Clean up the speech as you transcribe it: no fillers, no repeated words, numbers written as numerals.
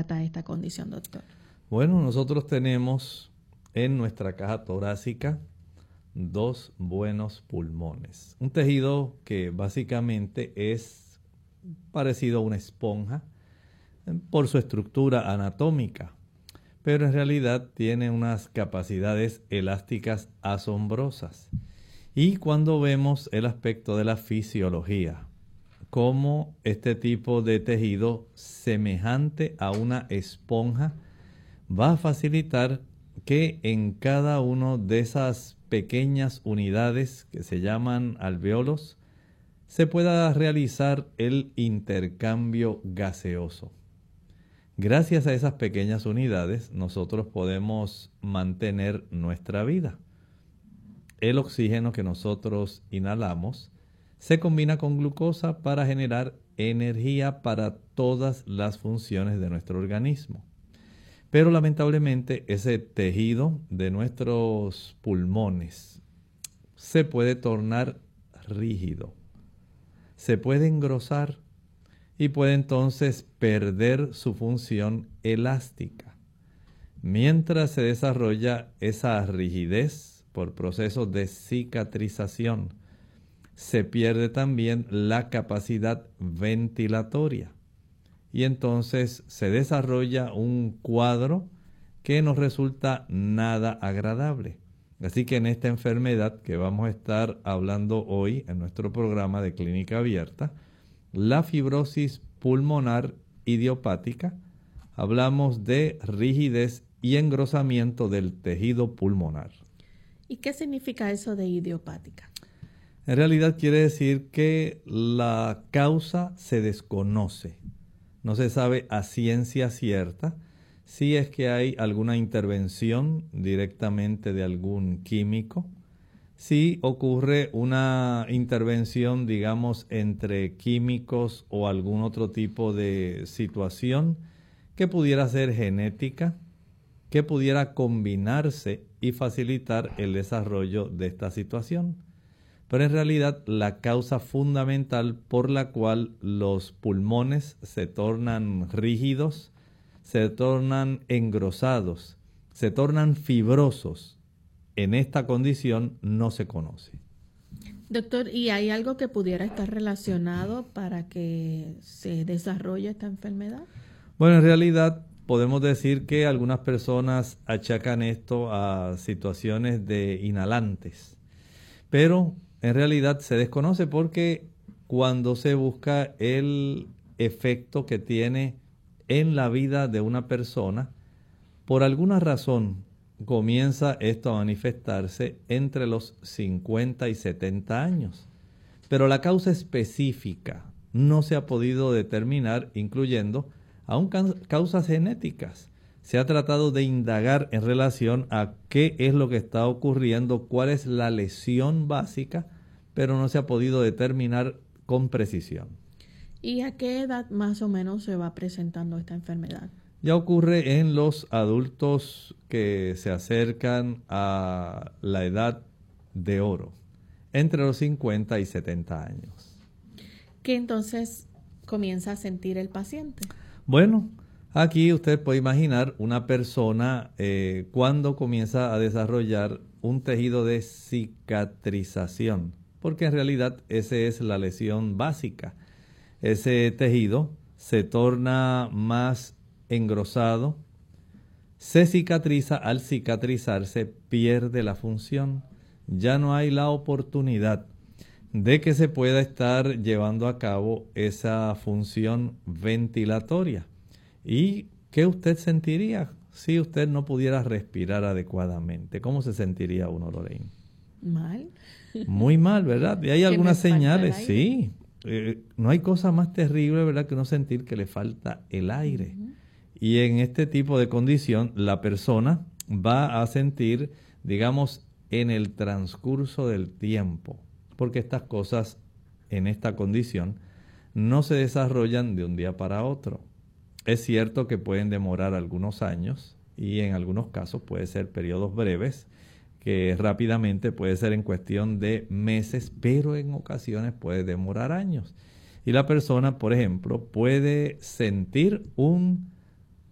trata esta condición, doctor? Bueno, nosotros tenemos en nuestra caja torácica 2 buenos pulmones. Un tejido que básicamente es parecido a una esponja por su estructura anatómica, pero en realidad tiene unas capacidades elásticas asombrosas. Y cuando vemos el aspecto de la fisiología, cómo este tipo de tejido semejante a una esponja va a facilitar que en cada una de esas pequeñas unidades que se llaman alvéolos se pueda realizar el intercambio gaseoso. Gracias a esas pequeñas unidades nosotros podemos mantener nuestra vida. El oxígeno que nosotros inhalamos se combina con glucosa para generar energía para todas las funciones de nuestro organismo. Pero lamentablemente ese tejido de nuestros pulmones se puede tornar rígido, se puede engrosar y puede entonces perder su función elástica. Mientras se desarrolla esa rigidez por procesos de cicatrización, se pierde también la capacidad ventilatoria. Y entonces se desarrolla un cuadro que nos resulta nada agradable. Así que en esta enfermedad que vamos a estar hablando hoy en nuestro programa de Clínica Abierta, la fibrosis pulmonar idiopática, hablamos de rigidez y engrosamiento del tejido pulmonar. ¿Y qué significa eso de idiopática? En realidad quiere decir que la causa se desconoce. No se sabe a ciencia cierta si es que hay alguna intervención directamente de algún químico, si ocurre una intervención, digamos, entre químicos o algún otro tipo de situación que pudiera ser genética, que pudiera combinarse y facilitar el desarrollo de esta situación. Pero en realidad la causa fundamental por la cual los pulmones se tornan rígidos, se tornan engrosados, se tornan fibrosos, en esta condición no se conoce. Doctor, ¿y hay algo que pudiera estar relacionado para que se desarrolle esta enfermedad? Bueno, en realidad podemos decir que algunas personas achacan esto a situaciones de inhalantes, pero en realidad se desconoce porque cuando se busca el efecto que tiene en la vida de una persona, por alguna razón comienza esto a manifestarse entre los 50 y 70 años. Pero la causa específica no se ha podido determinar, incluyendo aún causas genéticas. Se ha tratado de indagar en relación a qué es lo que está ocurriendo, cuál es la lesión básica, pero no se ha podido determinar con precisión. ¿Y a qué edad más o menos se va presentando esta enfermedad? Ya ocurre en los adultos que se acercan a la edad de oro, entre los 50 y 70 años. ¿Qué entonces comienza a sentir el paciente? Bueno, aquí usted puede imaginar una persona cuando comienza a desarrollar un tejido de cicatrización, porque en realidad esa es la lesión básica. Ese tejido se torna más engrosado, se cicatriza, al cicatrizarse pierde la función, ya no hay la oportunidad de que se pueda estar llevando a cabo esa función ventilatoria. ¿Y qué usted sentiría si usted no pudiera respirar adecuadamente? ¿Cómo se sentiría uno, Lorraine? Mal. Muy mal, ¿verdad? Y hay algunas señales, el sí. No hay cosa más terrible, ¿verdad?, que uno sentir que le falta el aire. Y en este tipo de condición, la persona va a sentir, digamos, en el transcurso del tiempo, porque estas cosas en esta condición no se desarrollan de un día para otro. Es cierto que pueden demorar algunos años y en algunos casos puede ser periodos breves, que rápidamente puede ser en cuestión de meses, pero en ocasiones puede demorar años. Y la persona, por ejemplo, puede sentir un